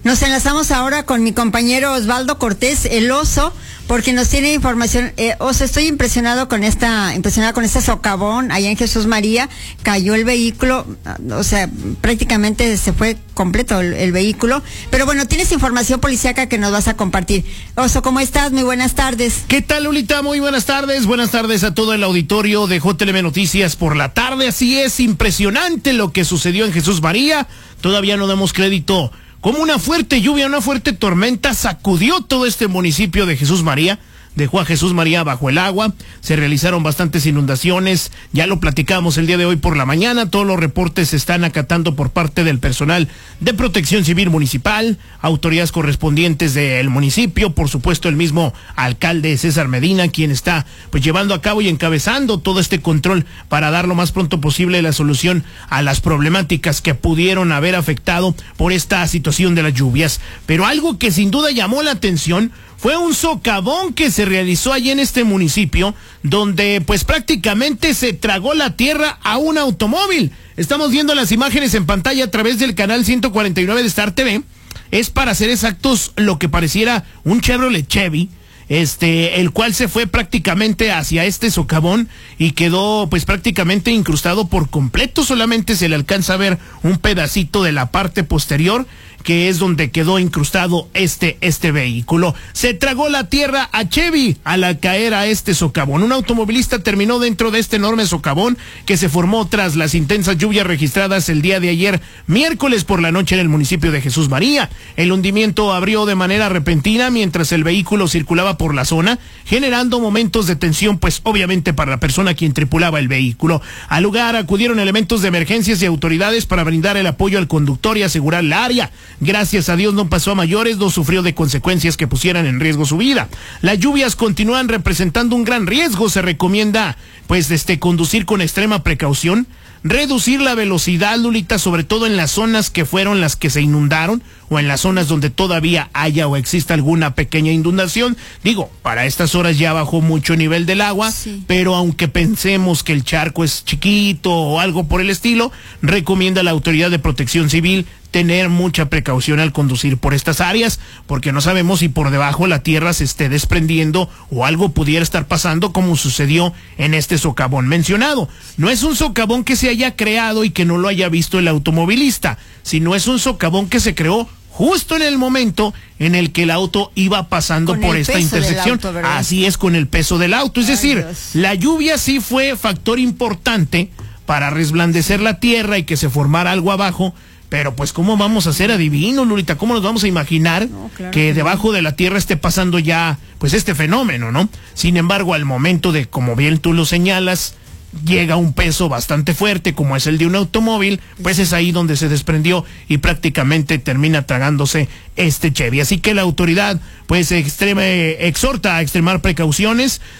Nos enlazamos ahora con mi compañero Osvaldo Cortés, el Oso, porque nos tiene información. Oso, estoy impresionada con este socavón allá en Jesús María. Cayó el vehículo, o sea, prácticamente se fue completo el vehículo. Pero bueno, tienes información policíaca que nos vas a compartir. Oso, ¿cómo estás? Muy buenas tardes. ¿Qué tal, Lolita? Muy buenas tardes. Buenas tardes a todo el auditorio de JLM Noticias por la tarde. Así es, impresionante lo que sucedió en Jesús María. Todavía no damos crédito. Como una fuerte lluvia, una fuerte tormenta sacudió todo este municipio de Jesús María, dejó a Jesús María bajo el agua, se realizaron bastantes inundaciones, ya lo platicamos el día de hoy por la mañana, todos los reportes se están acatando por parte del personal de Protección Civil Municipal, autoridades correspondientes del municipio, por supuesto el mismo alcalde César Medina, quien está pues llevando a cabo y encabezando todo este control para dar lo más pronto posible la solución a las problemáticas que pudieron haber afectado por esta situación de las lluvias. Pero algo que sin duda llamó la atención fue un socavón que se realizó allí en este municipio, donde pues prácticamente se tragó la tierra a un automóvil. Estamos viendo las imágenes en pantalla a través del canal 149 de Star TV. Es, para ser exactos, lo que pareciera un Chevrolet Chevy, el cual se fue prácticamente hacia este socavón y quedó pues prácticamente incrustado por completo. Solamente se le alcanza a ver un pedacito de la parte posterior, que es donde quedó incrustado este vehículo. Se tragó la tierra a Chevy al caer a este socavón. Un automovilista terminó dentro de este enorme socavón que se formó tras las intensas lluvias registradas el día de ayer, miércoles por la noche, en el municipio de Jesús María. El hundimiento abrió de manera repentina mientras el vehículo circulaba por la zona, generando momentos de tensión, pues obviamente para la persona quien tripulaba el vehículo. Al lugar acudieron elementos de emergencias y autoridades para brindar el apoyo al conductor y asegurar la área. Gracias a Dios no pasó a mayores, no sufrió de consecuencias que pusieran en riesgo su vida. Las lluvias continúan representando un gran riesgo. Se recomienda pues conducir con extrema precaución, reducir la velocidad, Lulita, sobre todo en las zonas que fueron las que se inundaron o en las zonas donde todavía haya o exista alguna pequeña inundación. Digo, para estas horas ya bajó mucho el nivel del agua, sí, pero aunque pensemos que el charco es chiquito o algo por el estilo, recomienda la Autoridad de Protección Civil tener mucha precaución al conducir por estas áreas, porque no sabemos si por debajo la tierra se esté desprendiendo o algo pudiera estar pasando, como sucedió en este socavón mencionado. No es un socavón que se haya creado y que no lo haya visto el automovilista, sino es un socavón que se creó justo en el momento en el que el auto iba pasando por esta intersección. Así es, con el peso del auto. Es decir, Dios, la lluvia sí fue factor importante para resblandecer la tierra y que se formara algo abajo. Pero pues ¿cómo vamos a ser adivinos, Lurita? ¿Cómo nos vamos a imaginar que debajo de la tierra esté pasando ya pues este fenómeno, ¿no? Sin embargo, al momento de, como bien tú lo señalas, llega un peso bastante fuerte como es el de un automóvil, pues es ahí donde se desprendió y prácticamente termina tragándose este Chevy. Así que la autoridad pues exhorta a extremar precauciones.